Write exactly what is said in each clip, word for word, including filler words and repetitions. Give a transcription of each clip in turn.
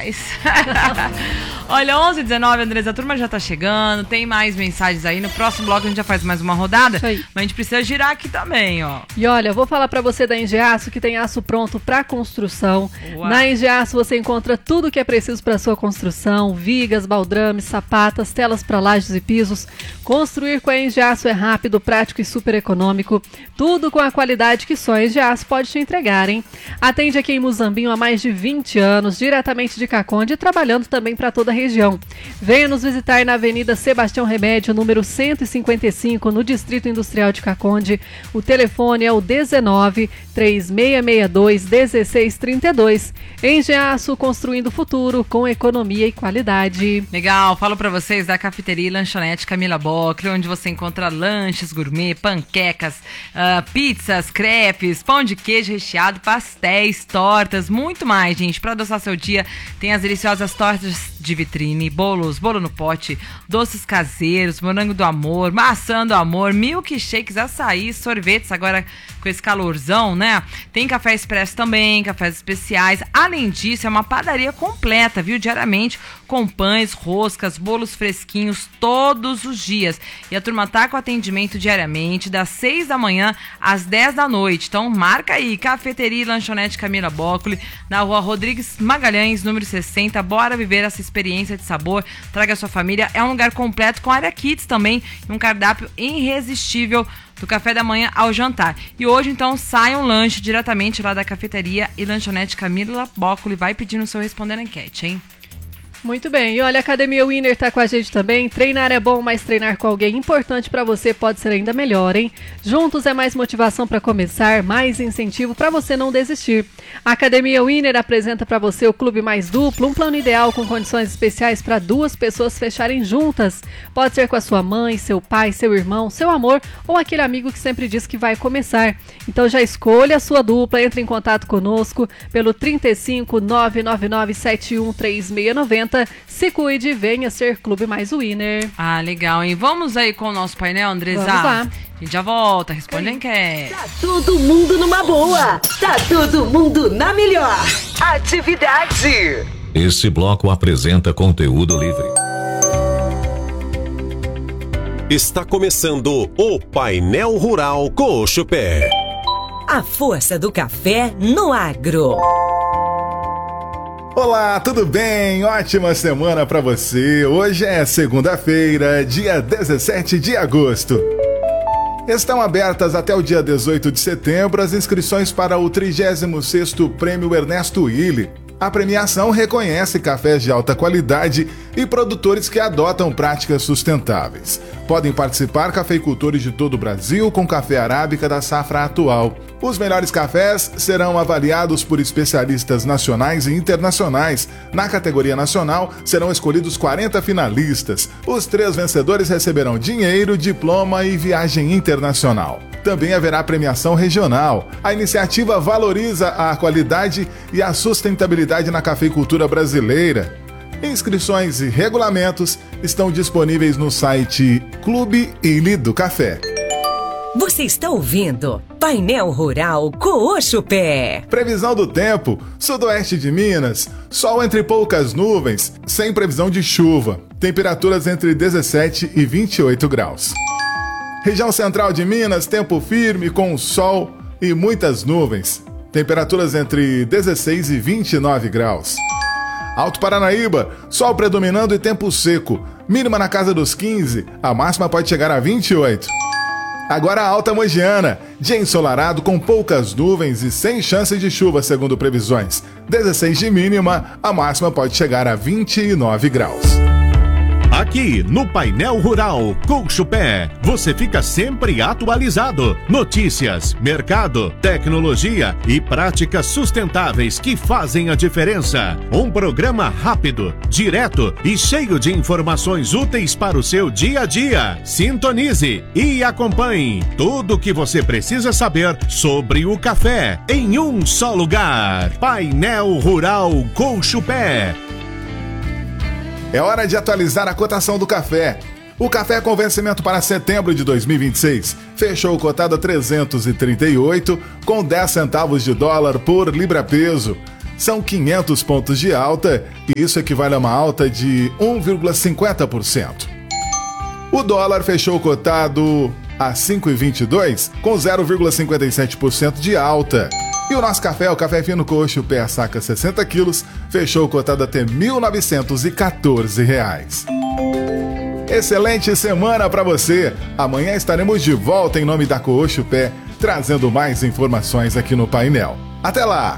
faz. Olha, onze e dezenove, Andresa, a turma já tá chegando, tem mais mensagens aí. No próximo bloco a gente já faz mais uma rodada, mas a gente precisa girar aqui também, ó. E olha, eu vou falar pra você da Engeaço, que tem aço pronto pra construção. Uau. Na Engeaço você encontra tudo que é preciso pra sua construção: vigas, baldrames, sapatas, telas pra lajes e pisos. Construir com a Engeaço é rápido, prático e super econômico. Tudo com a qualidade que só a Engeaço pode te entregar, hein? Atende aqui em Muzambinho há mais de vinte anos, diretamente de Caconde, trabalhando também para toda a região. Venha nos visitar na Avenida Sebastião Remédio, número cento e cinquenta e cinco, no Distrito Industrial de Caconde. O telefone é o dezenove, três seis seis dois, um seis três dois. Engeaço, construindo o futuro com economia e qualidade. Legal, falo para vocês da cafeteria e lanchonete Camila Bocli, onde você encontra lanches gourmet, panquecas, uh, pizzas, crepes, pão de queijo recheado, pastéis, tortas, muito mais, gente. Para adoçar seu dia, tem as deliciosas tortas de vitrine, bolos, bolo no pote, doces caseiros, morango do amor, maçã do amor, milkshakes, açaí, sorvetes, agora com esse calorzão, né? Tem café expresso também, cafés especiais. Além disso, é uma padaria completa, viu? Diariamente, com pães, roscas, bolos fresquinhos todos os dias. E a turma tá com atendimento diariamente, das seis da manhã às dez da noite. Então, marca aí, cafeteria e lanchonete Camila Bocli, na rua Rodrigues Magalhães, número sessenta. Bora viver essa experiência de sabor. Traga sua família. É um lugar completo com área kids também e um cardápio irresistível do café da manhã ao jantar. E hoje, então, sai um lanche diretamente lá da cafeteria e lanchonete Camila Bocli. Vai pedindo o seu responder a enquete, hein? Muito bem, e olha, a Academia Winner tá com a gente também. Treinar é bom, mas treinar com alguém importante pra você pode ser ainda melhor, hein? Juntos é mais motivação pra começar, mais incentivo pra você não desistir. A Academia Winner apresenta pra você o Clube Mais Duplo, um plano ideal com condições especiais pra duas pessoas fecharem juntas. Pode ser com a sua mãe, seu pai, seu irmão, seu amor ou aquele amigo que sempre diz que vai começar. Então já escolha a sua dupla, entre em contato conosco pelo trinta e cinco, nove nove nove sete um três seis nove zero. Se cuide, venha ser Clube Mais Winner. Ah, legal, hein? Vamos aí com o nosso painel, Andresa? Vamos lá. A gente já volta, responde a enquete. Tá todo mundo numa boa. Tá todo mundo na melhor. Atividade. Esse bloco apresenta conteúdo livre. Está começando o Painel Rural Coxo Pé. A força do café no agro. Olá, tudo bem? Ótima semana para você. Hoje é segunda-feira, dia dezessete de agosto. Estão abertas até o dia dezoito de setembro as inscrições para o trigésimo sexto Prêmio Ernesto Willi. A premiação reconhece cafés de alta qualidade e produtores que adotam práticas sustentáveis. Podem participar cafeicultores de todo o Brasil com café arábica da safra atual. Os melhores cafés serão avaliados por especialistas nacionais e internacionais. Na categoria nacional, serão escolhidos quarenta finalistas. Os três vencedores receberão dinheiro, diploma e viagem internacional. Também haverá premiação regional. A iniciativa valoriza a qualidade e a sustentabilidade na cafeicultura brasileira. Inscrições e regulamentos estão disponíveis no site Clube Ilha do Café. Você está ouvindo Painel Rural Coxo Pé. Previsão do tempo: sudoeste de Minas, sol entre poucas nuvens, sem previsão de chuva. Temperaturas entre dezessete e vinte e oito graus. Região central de Minas, tempo firme com sol e muitas nuvens. Temperaturas entre dezesseis e vinte e nove graus. Alto Paranaíba, sol predominando e tempo seco. Mínima na casa dos quinze, a máxima pode chegar a vinte e oito. Agora a Alta Mogiana, dia ensolarado com poucas nuvens e sem chance de chuva, segundo previsões. dezesseis de mínima, a máxima pode chegar a vinte e nove graus. Aqui no Painel Rural Coxo Pé, você fica sempre atualizado. Notícias, mercado, tecnologia e práticas sustentáveis que fazem a diferença. Um programa rápido, direto e cheio de informações úteis para o seu dia a dia. Sintonize e acompanhe tudo o que você precisa saber sobre o café em um só lugar. Painel Rural Coxo Pé. É hora de atualizar a cotação do café. O café com vencimento para setembro de dois mil e vinte e seis fechou cotado a trezentos e trinta e oito, com dez centavos de dólar por libra-peso. São quinhentos pontos de alta e isso equivale a uma alta de um vírgula cinquenta por cento. O dólar fechou cotado a cinco reais e vinte e dois centavos, com zero vírgula cinquenta e sete por cento de alta. E o nosso café, o café fino coxo, pé saca sessenta quilos, fechou cotado até mil novecentos e quatorze reais. Excelente semana para você! Amanhã estaremos de volta em nome da Coxo Pé, trazendo mais informações aqui no painel. Até lá!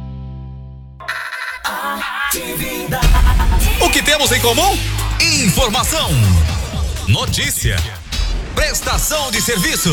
O que temos em comum? Informação, notícia, prestação de serviço.